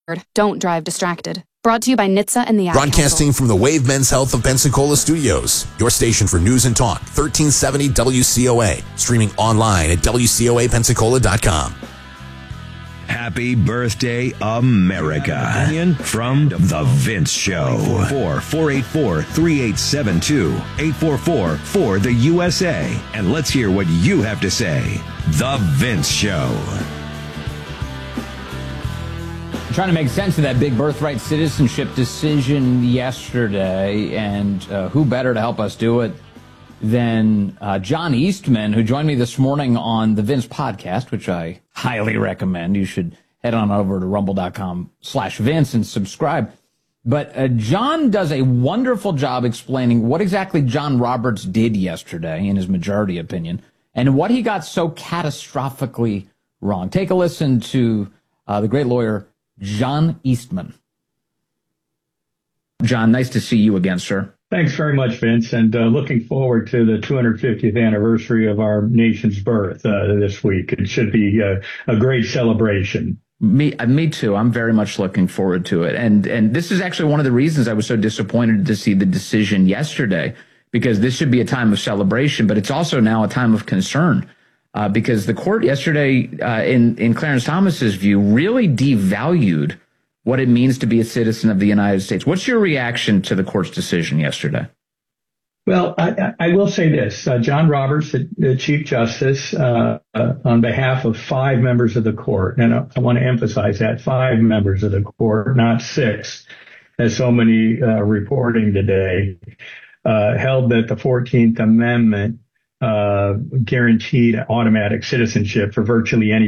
Don't drive distracted. Brought to you by NHTSA and the Ad Broadcasting Council. from the Wave Men's Health of Pensacola studios, your station for news and talk, 1370 WCOA. Streaming online at WCOAPensacola.com. Happy birthday, America. From The Vince Show. 484-3872. 844-4-the-USA. And let's hear what you have to say. The Vince Show. Trying to make sense of that big birthright citizenship decision yesterday, and who better to help us do it than John Eastman, who joined me this morning on the Vince podcast, which I highly recommend. You should head on over to rumble.com/Vince and subscribe. But John does a wonderful job explaining what exactly John Roberts did yesterday, in his majority opinion, and what he got so catastrophically wrong. Take a listen to the great lawyer John Eastman. John, nice to see you again, sir. Thanks very much, Vince, and looking forward to the 250th anniversary of our nation's birth this week. It should be a great celebration. Me too. I'm very much looking forward to it. And this is actually one of the reasons I was so disappointed to see the decision yesterday, because this should be a time of celebration, but it's also now a time of concern. Because the court yesterday, in Clarence Thomas's view, really devalued what it means to be a citizen of the United States. What's your reaction to the court's decision yesterday? Well, I will say this. John Roberts, the Chief Justice, on behalf of 5 members of the court, and I want to emphasize that, 5 members of the court, not 6, as so many reporting today, held that the 14th Amendment guaranteed automatic citizenship for virtually any